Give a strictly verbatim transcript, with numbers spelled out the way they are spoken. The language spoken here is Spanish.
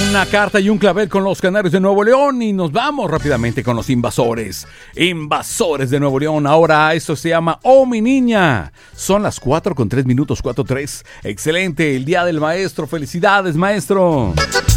Una carta y un clavel con los Canarios de Nuevo León y nos vamos rápidamente con los invasores. Invasores de Nuevo León. Ahora esto se llama Oh mi niña. Son las cuatro con tres minutos, cuatro tres. Excelente, el día del maestro. Felicidades, maestro.